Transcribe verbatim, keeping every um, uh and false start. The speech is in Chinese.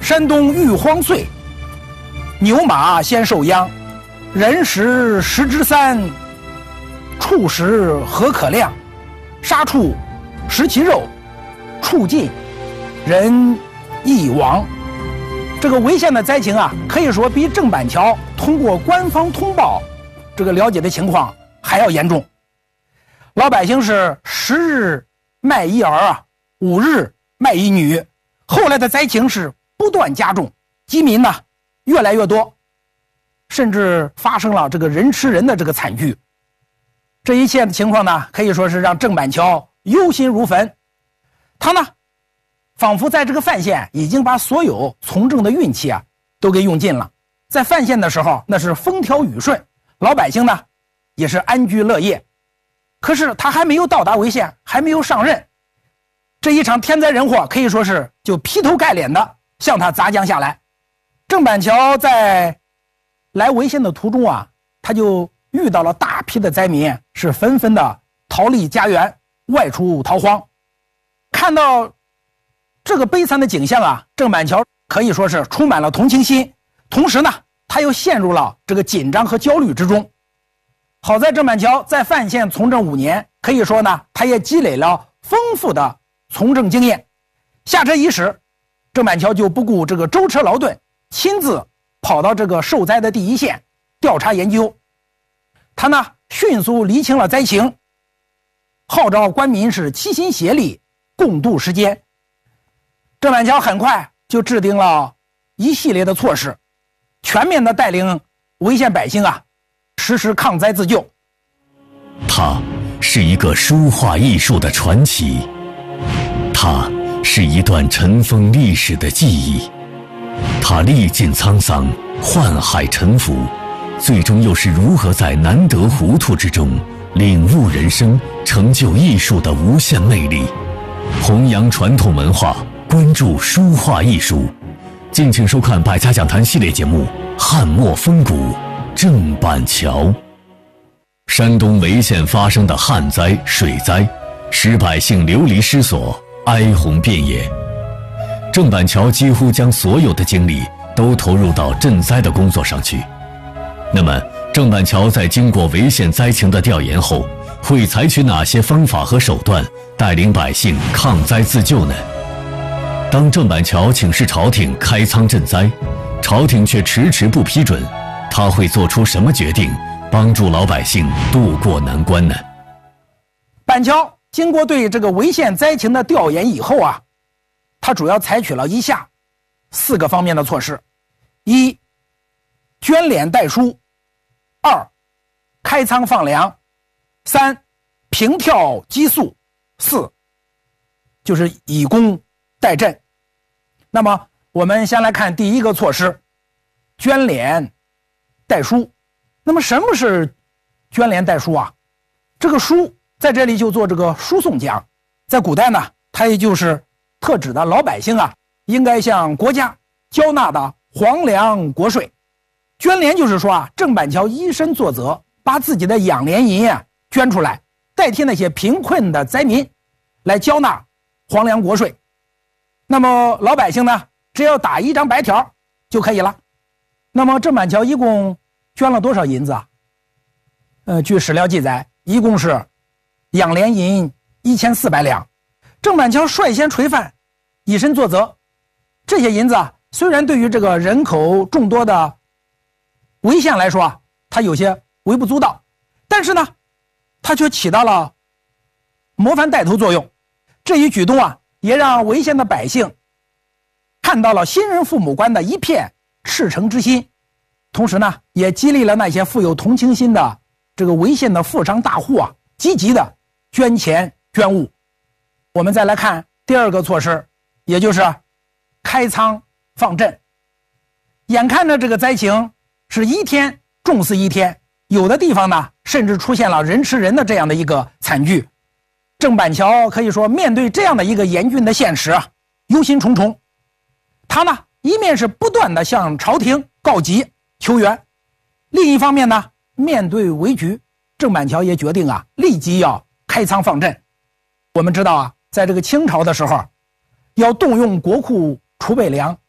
山东欲荒岁，牛马先受殃，人食十之三，畜食何可量？杀畜食其肉，畜尽人亦亡。这个潍县的灾情啊，可以说比郑板桥通过官方通报这个了解的情况还要严重。老百姓是十日卖一儿啊，五日卖一女。后来的灾情是不断加重，饥民呢越来越多，甚至发生了这个人吃人的这个惨剧。这一切的情况呢，可以说是让郑板桥忧心如焚。他呢仿佛在这个范县已经把所有从政的运气啊都给用尽了。在范县的时候那是风调雨顺，老百姓呢也是安居乐业。可是他还没有到达潍县，还没有上任，这一场天灾人祸可以说是就劈头盖脸的向他砸将下来。郑板桥在来潍县的途中啊，他就遇到了大批的灾民，是纷纷的逃离家园，外出逃荒。看到这个悲惨的景象啊，郑板桥可以说是充满了同情心，同时呢他又陷入了这个紧张和焦虑之中。好在郑板桥在范县从政五年，可以说呢他也积累了丰富的从政经验。下车伊始，郑板桥就不顾这个舟车劳顿，亲自跑到这个受灾的第一线调查研究。他呢迅速厘清了灾情，号召官民是齐心协力共度时艰。郑板桥很快就制定了一系列的措施，全面的带领潍县百姓啊实施抗灾自救。 它是一个书画艺术的传奇，它是一段尘封历史的记忆，它历尽沧桑，宦海沉浮，最终又是如何在难得糊涂之中领悟人生，成就艺术的无限魅力。弘扬传统文化，关注书画艺术，敬请收看百家讲坛系列节目《汉末风骨》郑板桥。山东潍县发生的旱灾、水灾，使百姓流离失所，哀鸿遍野。郑板桥几乎将所有的精力都投入到赈灾的工作上去。那么，郑板桥在经过潍县灾情的调研后，会采取哪些方法和手段带领百姓抗灾自救呢？当郑板桥请示朝廷开仓赈灾，朝廷却迟迟不批准，他会做出什么决定，帮助老百姓渡过难关呢？ 板桥经过对这个潍县灾情的调研以后啊，他主要采取了以下四个方面的措施：一、捐敛代书；二、开仓放粮；三、平跳积粟；四、就是以工代赈。那么我们先来看第一个措施，捐敛代书。那么什么是捐敛代书啊？这个书在这里就做这个输送讲，在古代呢，它也就是特指的老百姓啊应该向国家交纳的皇粮国税。捐粮就是说啊，郑板桥以身作则，把自己的养廉银啊捐出来，代替那些贫困的灾民来交纳皇粮国税。那么老百姓呢，只要打一张白条就可以了。那么郑板桥一共捐了多少银子啊？呃，据史料记载，一共是养廉银一千四百两。郑板桥率先垂范，以身作则。这些银子啊，虽然对于这个人口众多的潍县来说啊，它有些微不足道，但是呢，它却起到了模范带头作用。这一举动啊，也让潍县的百姓看到了新人父母官的一片赤诚之心，同时呢，也激励了那些富有同情心的这个潍县的富商大户啊，积极的捐钱捐物。我们再来看第二个措施，也就是开仓放赈。眼看着这个灾情是一天重似一天，有的地方呢，甚至出现了人吃人的这样的一个惨剧。郑板桥可以说面对这样的一个严峻的现实啊，忧心忡忡。他呢，一面是不断的向朝廷告急求援，另一方面呢，面对危局，郑板桥也决定啊，立即要开仓放赈。我们知道啊，在这个清朝的时候，要动用国库储备粮，